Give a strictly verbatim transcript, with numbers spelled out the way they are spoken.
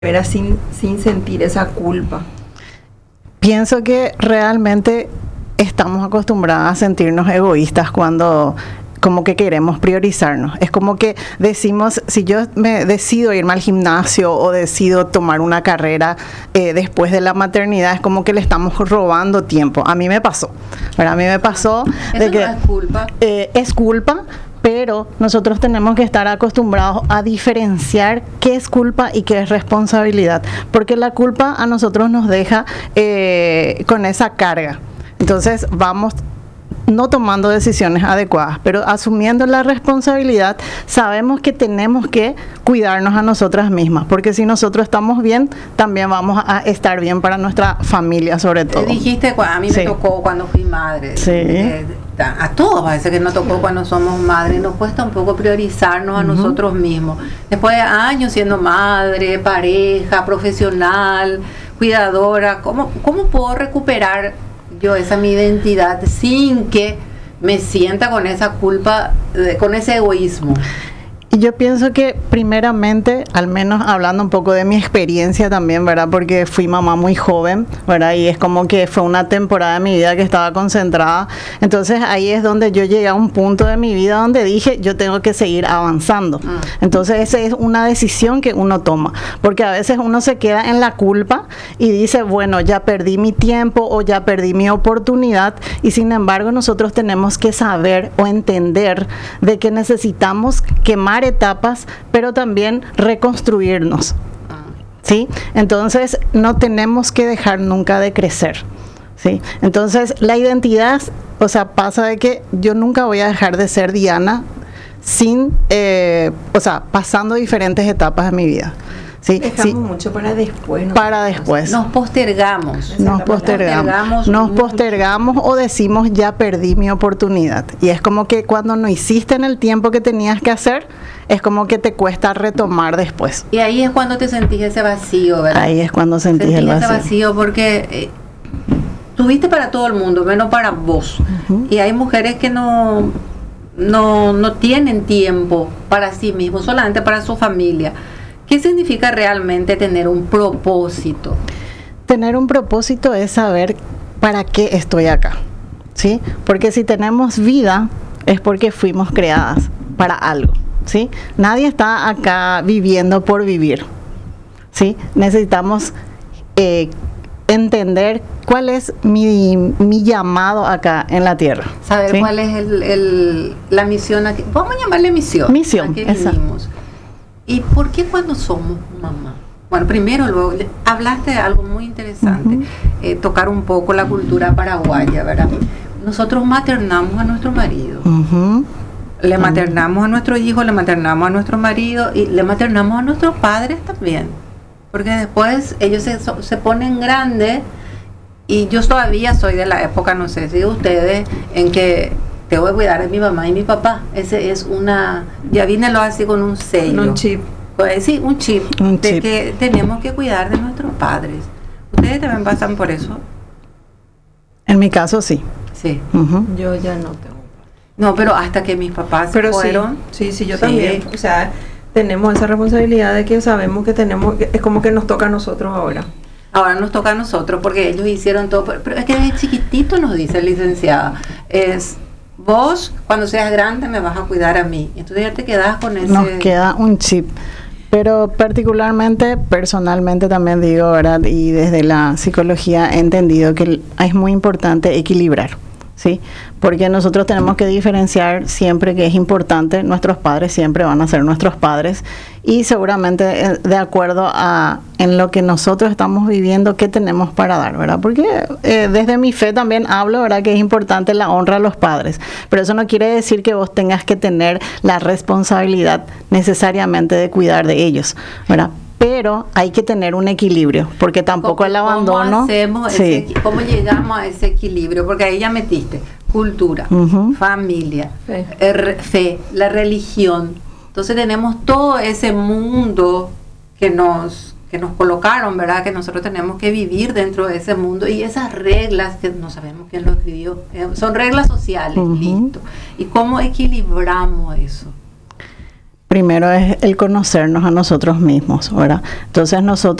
Era sin, sin sentir esa culpa. Pienso que realmente estamos acostumbradas a sentirnos egoístas cuando como que queremos priorizarnos. Es como que decimos, si yo me decido irme al gimnasio o decido tomar una carrera eh, después de la maternidad, es como que le estamos robando tiempo. A mí me pasó, ¿verdad? A mí me pasó Eso de que no es culpa. Eh, es culpa, pero nosotros tenemos que estar acostumbrados a diferenciar qué es culpa y qué es responsabilidad, porque la culpa a nosotros nos deja eh, con esa carga. Entonces vamos no tomando decisiones adecuadas, pero asumiendo la responsabilidad, sabemos que tenemos que cuidarnos a nosotras mismas, porque si nosotros estamos bien, también vamos a estar bien para nuestra familia, sobre todo. Dijiste, a mí me Sí. tocó cuando fui madre. Sí. Eh, a todos parece que nos tocó cuando somos madres. Nos cuesta un poco priorizarnos a Uh-huh. nosotros mismos. Después de años siendo madre, pareja, profesional, cuidadora, ¿cómo, cómo puedo recuperar yo esa mi identidad sin que me sienta con esa culpa, eh, con ese egoísmo? Y yo pienso que primeramente, al menos hablando un poco de mi experiencia también, ¿verdad? Porque fui mamá muy joven, ¿verdad? Y es como que fue una temporada de mi vida que estaba concentrada. Entonces ahí es donde yo llegué a un punto de mi vida donde dije, yo tengo que seguir avanzando. Ah. Entonces esa es una decisión que uno toma, porque a veces uno se queda en la culpa y dice, bueno, ya perdí mi tiempo o ya perdí mi oportunidad, y sin embargo nosotros tenemos que saber o entender de que necesitamos quemar etapas, pero también reconstruirnos, ¿sí? Entonces no tenemos que dejar nunca de crecer, ¿sí? Entonces la identidad, o sea, pasa de que yo nunca voy a dejar de ser Diana sin, eh, o sea, pasando diferentes etapas de mi vida, ¿sí? Dejamos Sí, mucho para después, ¿no? para después. Nos postergamos. Nos postergamos, nos mucho. postergamos o decimos ya perdí mi oportunidad. Y es como que cuando no hiciste en el tiempo que tenías que hacer, es como que te cuesta retomar después. Y ahí es cuando te sentís ese vacío, ¿verdad? Ahí es cuando sentís Sentís el vacío. ese vacío porque eh, tuviste para todo el mundo, menos para vos. Ujú. Y hay mujeres que no, no, no tienen tiempo para sí mismos, solamente para su familia. ¿Qué significa realmente tener un propósito? Tener un propósito es saber para qué estoy acá, ¿sí? Porque si tenemos vida es porque fuimos creadas para algo, ¿sí? Nadie está acá viviendo por vivir, ¿sí? Necesitamos eh, entender cuál es mi, mi llamado acá en la tierra. Saber ¿sí? cuál es el, el, la misión aquí. Vamos a llamarle misión. Misión, ¿A qué esa. vinimos? ¿Y por qué cuando somos mamá? Bueno, primero, luego, le- hablaste de algo muy interesante, Ujú. eh, tocar un poco la cultura paraguaya, ¿verdad? Nosotros maternamos a nuestro marido, Ujú. le maternamos a nuestro hijo, le maternamos a nuestro marido y le maternamos a nuestros padres también, porque después ellos se, so- se ponen grandes y yo todavía soy de la época, no sé si de ustedes, en que tengo que cuidar de mi mamá y mi papá. Ese es una, ya vine lo así con un sello. Con un chip. Pues, sí, un chip, Un de chip. que tenemos que cuidar de nuestros padres. ¿Ustedes también pasan por eso? En mi caso sí. Sí. Ujú. Yo ya no tengo. No, pero hasta que mis papás Pero fueron. sí, sí, sí, yo Sí. también. O sea, tenemos esa responsabilidad de que sabemos que tenemos, que- es como que nos toca a nosotros ahora. Ahora nos toca a nosotros porque ellos hicieron todo. Pero, pero es que desde chiquitito nos dice licenciada, es vos cuando seas grande me vas a cuidar a mí. Entonces ya te quedas con ese. Nos queda un chip. Pero particularmente, personalmente también digo, ¿verdad? Y desde la psicología he entendido que el- es muy importante equilibrar, ¿sí? Porque nosotros tenemos que diferenciar siempre que es importante, nuestros padres siempre van a ser nuestros padres y seguramente eh, de acuerdo a en lo que nosotros estamos viviendo, qué tenemos para dar, ¿verdad? Porque eh, desde mi fe también hablo, ¿verdad? Que es importante la honra a los padres, pero eso no quiere decir que vos tengas que tener la responsabilidad necesariamente de cuidar de ellos, ¿verdad? Pero hay que tener un equilibrio, porque tampoco el abandono... ¿Cómo hacemos sí. ese equi- cómo llegamos a ese equilibrio? Porque ahí ya metiste cultura, Ujú. familia, Fe. eh, re- fe, la religión. Entonces tenemos todo ese mundo que nos que nos colocaron, ¿verdad? Que nosotros tenemos que vivir dentro de ese mundo y esas reglas que no sabemos quién lo escribió, eh, son reglas sociales, Ujú. listo. ¿Y cómo equilibramos eso? primero es el conocernos a nosotros mismos, ¿verdad? Entonces nosotros